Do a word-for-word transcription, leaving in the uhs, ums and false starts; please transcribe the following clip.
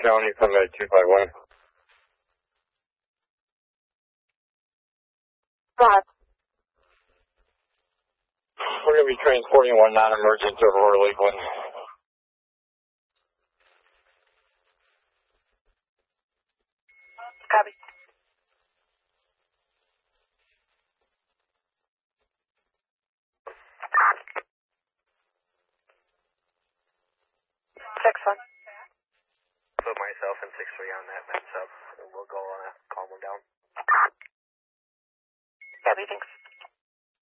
County from the two five one. Rob. We're going to be transporting one non-emergent over Royal Lakeland. Copy. Six one. Put myself and six three on that med sub, and we'll go uh, calm them down. Copy, thanks.